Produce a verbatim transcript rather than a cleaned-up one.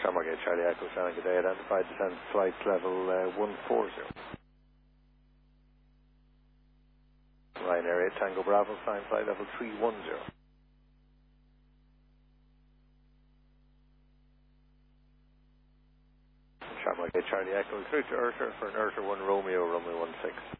Shamrock eight Charlie Echo, Shannon, good day, identified descent flight level uh, one forty. Ryanair eight Tango Bravo, sign flight level three one zero. Shamrock eight Charlie Echo, through to Ursa for an Ursa one Romeo, Romeo one six.